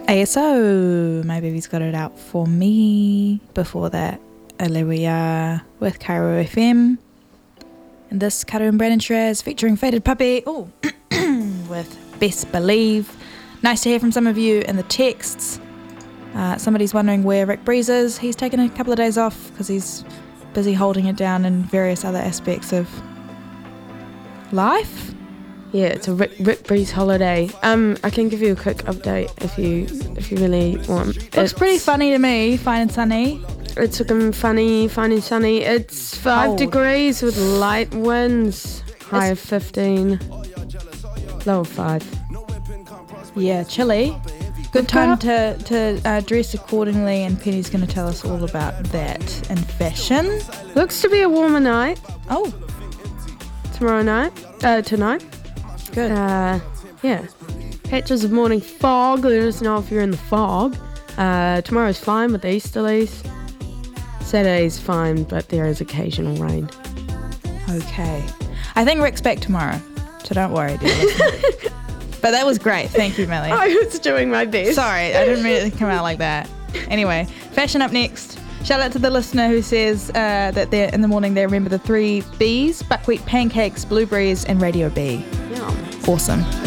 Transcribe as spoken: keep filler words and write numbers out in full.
A S O, my baby's got it out for me. Before that, Aleluia with Cairo F M. And this, Karu and Brandon Shiraz featuring Faded Puppy. Oh, with Best Believe. Nice to hear from some of you in the texts. Uh, somebody's wondering where Rick Breeze is. He's taken a couple of days off because he's busy holding it down in various other aspects of life. Yeah, it's a Rick, Rick Breeze holiday. Um, I can give you a quick update if you if you really want. Looks it's, pretty funny to me, fine and sunny. It's looking funny, fine and sunny. It's five Cold. degrees with light winds. High of fifteen. Low of five. Yeah, chilly. Good time to, to uh, dress accordingly, and Penny's going to tell us all about that and fashion. Looks to be a warmer night. Oh, Tomorrow night. Uh, tonight. good. Uh, yeah. Patches of morning fog. Let us know if you're in the fog. Uh, tomorrow's fine with the easterlies. Saturday's fine, but there is occasional rain. Okay. I think Rick's back tomorrow, so don't worry, dear listener. But that was great. Thank you, Millie. I was doing my best. Sorry, I didn't mean it to come out like that. Anyway, fashion up next. Shout out to the listener who says uh, that they're in the morning they remember the three B's: buckwheat pancakes, blueberries, and Radio B. Yeah. Awesome.